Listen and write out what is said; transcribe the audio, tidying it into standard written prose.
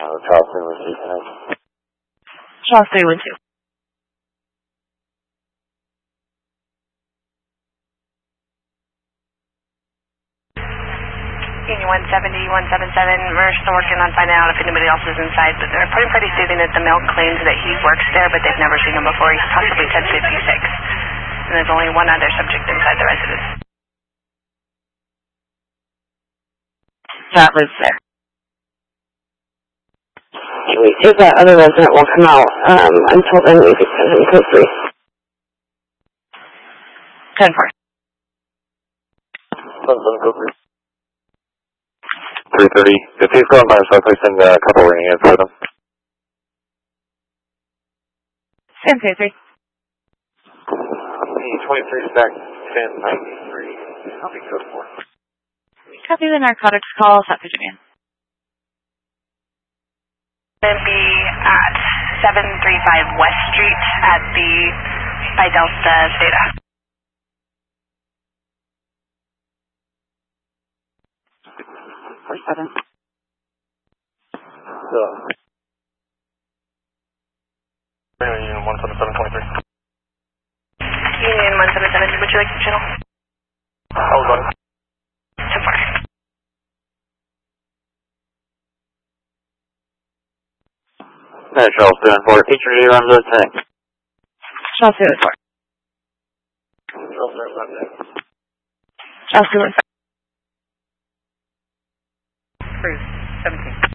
Charles 312 tonight. Charles 312. Union 170, 177, we're still working on finding out if anybody else is inside, but they're pretty stating that the male claims that he works there, but they've never seen him before. He's possibly 1056. And there's only one other subject inside the residence. That lives there. If that other resident will come out, until then we could send him code 3. 10-4. 330. If he's going by himself, please send a couple ringing in for them. Same code 3. 23 stack 1093. Copy code 4. Copy the narcotics call, South Virginia. Going to be at 735 West Street at the by Delta Theta. Seven. Union 17723. Union 177, would you like the channel? Hold on. 10-4. Charles 314. Teacher, you run the tank. Charles 314. Charles 314. Cruise 17.